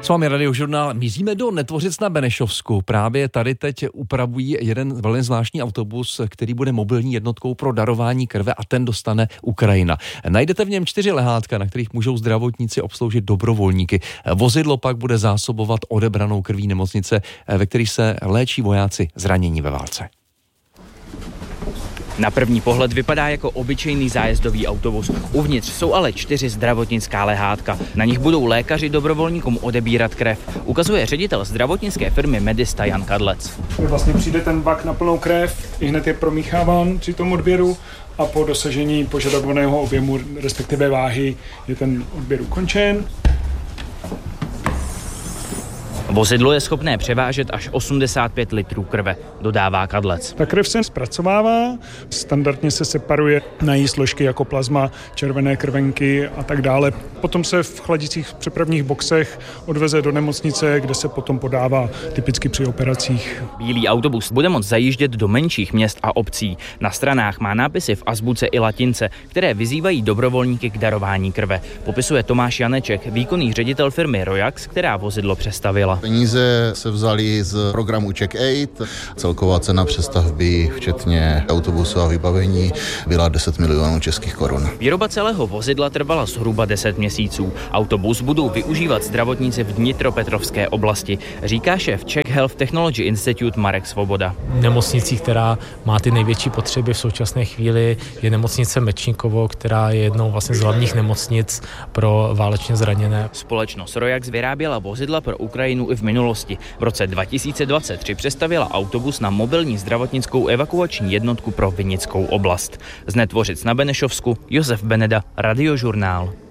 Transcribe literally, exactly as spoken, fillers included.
S vámi Radiožurnál. Míříme do Netvořic na Benešovsku. Právě tady teď upravují jeden velmi zvláštní autobus, který bude mobilní jednotkou pro darování krve a ten dostane Ukrajina. Najdete v něm čtyři lehátka, na kterých můžou zdravotníci obsloužit dobrovolníky. Vozidlo pak bude zásobovat odebranou krví nemocnice, ve kterých se léčí vojáci zranění ve válce. Na první pohled vypadá jako obyčejný zájezdový autobus. Uvnitř jsou ale čtyři zdravotnická lehátka. Na nich budou lékaři dobrovolníkům odebírat krev. Ukazuje ředitel zdravotnické firmy Medista Jan Kadlec. Vlastně přijde ten bak na plnou krev, i hned je promícháván při tom odběru a po dosažení požadovaného objemu, respektive váhy, je ten odběr ukončen. Vozidlo je schopné převážet až osmdesát pět litrů krve, dodává Kadlec. Ta krev se zpracovává, standardně se separuje na její složky jako plazma, červené krvenky a tak dále. Potom se v chladicích přepravních boxech odveze do nemocnice, kde se potom podává typicky při operacích. Bílý autobus bude moct zajíždět do menších měst a obcí. Na stranách má nápisy v azbuce i latince, které vyzývají dobrovolníky k darování krve. Popisuje Tomáš Janeček, výkonný ředitel firmy Royax, která vozidlo přestavila. Peníze se vzaly z programu Check Aid. Celková cena přestavby, včetně autobusu a vybavení, byla deset milionů českých korun. Výroba celého vozidla trvala zhruba deset měsíců. Autobus budou využívat zdravotníci v Dnitropetrovské oblasti, říká šéf Czech Health Technology Institute Marek Svoboda. Nemocnicí, která má ty největší potřeby v současné chvíli, je nemocnice Mečníkovo, která je jednou vlastně z hlavních nemocnic pro válečně zraněné. Společnost Royax vyráběla vozidla pro Ukrajinu i v minulosti. V roce dva tisíce dvacet tři přestavěla autobus na mobilní zdravotnickou evakuační jednotku pro Vinickou oblast. Z Netvořic na Benešovsku Josef Beneda, Radiožurnál.